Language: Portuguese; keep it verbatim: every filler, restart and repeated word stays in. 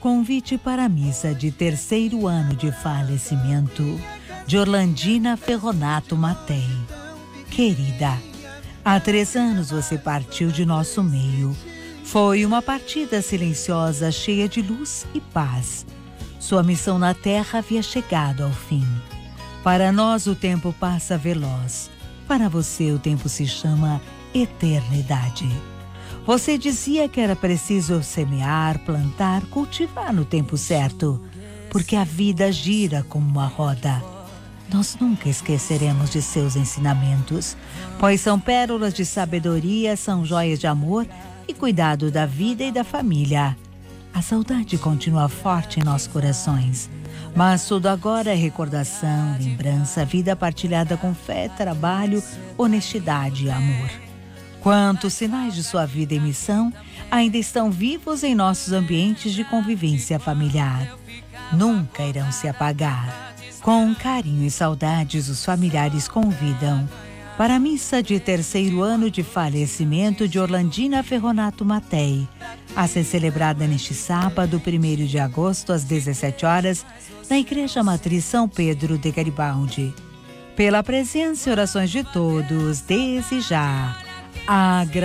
Convite para a missa de terceiro ano de falecimento de Orlandina Ferronato Matei. Querida, há três anos você partiu de nosso meio. Foi uma partida silenciosa, cheia de luz e paz. Sua missão na Terra havia chegado ao fim. Para nós o tempo passa veloz. Para você o tempo se chama eternidade. Você dizia que era preciso semear, plantar, cultivar no tempo certo, porque a vida gira como uma roda. Nós nunca esqueceremos de seus ensinamentos, pois são pérolas de sabedoria, são joias de amor e cuidado da vida e da família. A saudade continua forte em nossos corações, mas tudo agora é recordação, lembrança, vida partilhada com fé, trabalho, honestidade e amor. Quantos sinais de sua vida e missão ainda estão vivos em nossos ambientes de convivência familiar. Nunca irão se apagar. Com carinho e saudades, os familiares convidam para a missa de terceiro ano de falecimento de Orlandina Ferronato Matei, a ser celebrada neste sábado, primeiro de agosto, às dezessete horas, na Igreja Matriz São Pedro de Garibaldi. Pela presença e orações de todos, desde já, a